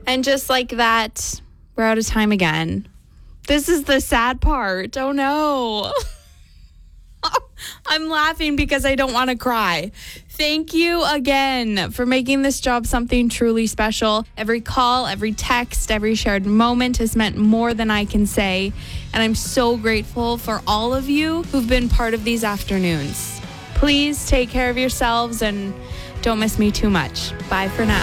And just like that, we're out of time again. This is the sad part. Oh, no. I'm laughing because I don't want to cry. Thank you again for making this job something truly special. Every call, every text, every shared moment has meant more than I can say. And I'm so grateful for all of you who've been part of these afternoons. Please take care of yourselves and don't miss me too much. Bye for now.